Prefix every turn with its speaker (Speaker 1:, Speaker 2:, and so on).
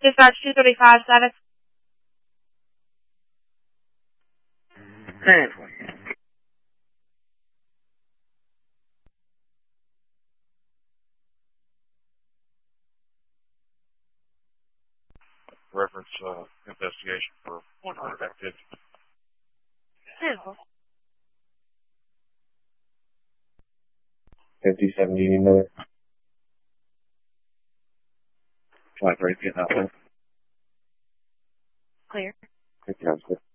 Speaker 1: Dispatch 235 status.
Speaker 2: Reference investigation for 100 activity.
Speaker 3: 57, do you need another? Try to get that one.
Speaker 1: Clear.
Speaker 3: Okay, sounds good.